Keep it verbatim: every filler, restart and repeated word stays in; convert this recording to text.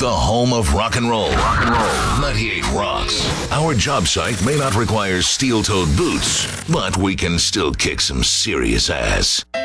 the home of rock and roll. Rock and roll. ninety-eight Rocks. Our job site may not require steel-toed boots, but we can still kick some serious ass.